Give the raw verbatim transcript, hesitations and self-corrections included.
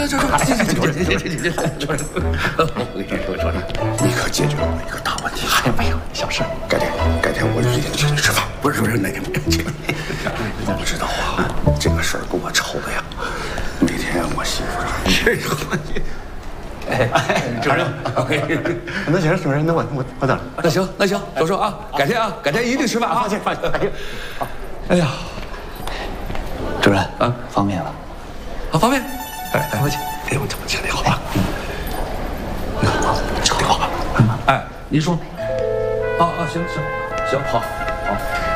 来，这这这这这这这这主任，我跟你说，主任，你可解决了我一个大问题。还没有小事，改天改天我约你请你吃饭。不是不是那个，你不知道啊，这个事儿给我愁的呀。那天我媳妇儿是我。 哎，主任， 那行，主任，那我我我等。 那行那行，周叔啊，改天啊，改天一定吃饭啊！ 放心放心。好， 哎呀， 主任啊，方便了， 好方便。哎哎，我请，哎我请电话。请电话。哎，您说。啊啊，行行行，好好。